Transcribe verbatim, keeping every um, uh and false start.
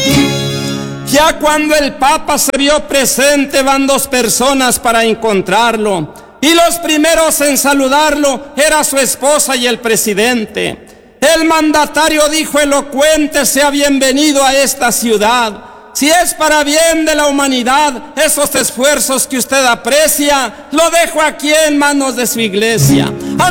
Ya cuando el Papa se vio presente, van dos personas para encontrarlo, y los primeros en saludarlo era su esposa y el presidente. El mandatario dijo elocuente: sea bienvenido a esta ciudad. Si es para bien de la humanidad, esos esfuerzos que usted aprecia, lo dejo aquí en manos de su iglesia.